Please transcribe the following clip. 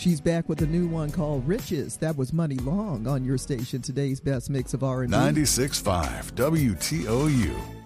She's back with a new one called Riches. That was Money Long on your station. Today's best mix of R&B. 96.5 WTOU.